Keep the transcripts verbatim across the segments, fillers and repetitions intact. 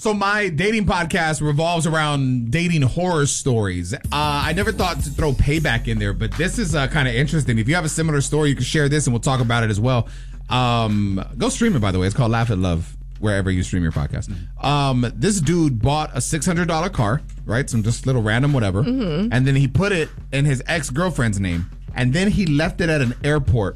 So my dating podcast revolves around dating horror stories. Uh, I never thought to throw Payback in there, but this is uh, kind of interesting. If you have a similar story, you can share this and we'll talk about it as well. Um, go stream it, by the way. It's called Laugh at Love, wherever you stream your podcast. Um, this dude bought a six hundred dollars car, right? Some just little random whatever. Mm-hmm. And then he put it in his ex-girlfriend's name. And then he left it at an airport.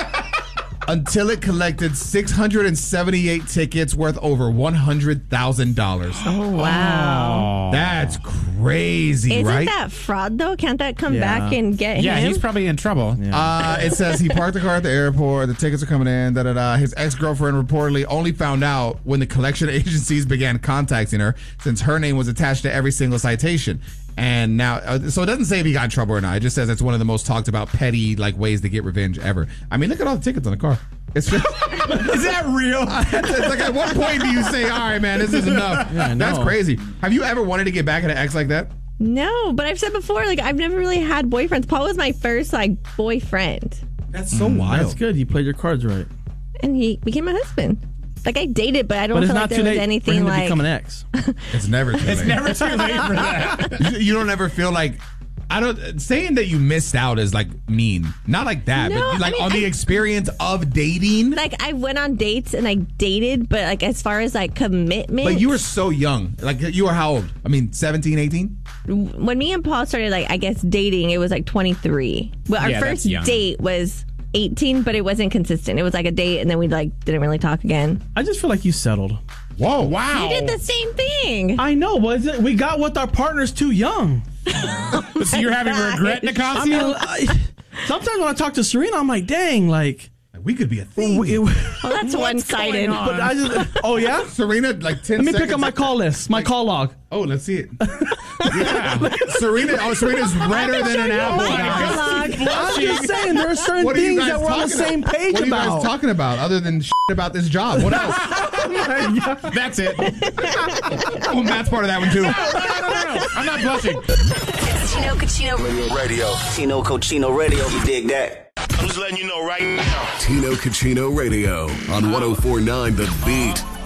Until it collected six hundred seventy-eight tickets worth over one hundred thousand dollars. Oh, wow. That's crazy, Isn't right? that fraud, though? Can't that come Yeah. back and get Yeah, him? he's probably in trouble. Yeah. Uh, it says he parked the car at the airport. The tickets are coming in. Da da da. His ex-girlfriend reportedly only found out when the collection agencies began contacting her, since her name was attached to every single citation. And now, uh, so it doesn't say if he got in trouble or not. It just says it's one of the most talked about petty like ways to get revenge ever. I mean, look at all the tickets on the car. It's just, Is that real? it's like at what point do you say, all right, man, this is enough? Yeah, I That's know. crazy. Have you ever wanted to get back at an ex like that? No, but I've said before, like, I've never really had boyfriends. Paul was my first, like, boyfriend. That's so wild. That's good. You played your cards right. And he became my husband. Like, I dated, but I don't But it's feel not like too there was late for anything him to like... become an ex. It's never too It's late. never too late for that. you, you don't ever feel like I don't saying that you missed out is like mean. Not like that, No, but like I mean, on the I- experience of dating. Like, I went on dates and I dated, but, like, as far as, like, commitment... But you were so young. Like you were how old? I mean, seventeen, eighteen? When me and Paul started, like, I guess, dating, it was, like, twenty-three. Well, our Yeah, that's first young. date was eighteen, but it wasn't consistent. It was, like, a date, and then we, like, didn't really talk again. I just feel like you settled. Whoa. Wow. You did the same thing. I know, but is it- we got with our partners too young. So you're having regret, I Nicasio? mean, I, sometimes when I talk to Serena, I'm like, dang, like, We could be a thing. we- it- Well, that's one-sided. going on? but I just, oh yeah. Serena, like ten Let me seconds. pick up my call list, my call log. Oh, let's see it. Yeah. Serena, oh, Serena's redder than an apple. guys. I'm just saying, there are certain What are you things guys that we're on the talking same about? page What are you about. guys talking about other than shit about this job? What else? That's it. Oh, Matt's part of that one too. No, no, no, no. I'm not blushing. It's Chino Cucino Radio. Tino Cochino Radio, you dig that? I'm just letting you know right now. Tino Cucino Radio on one oh four point nine The Beat.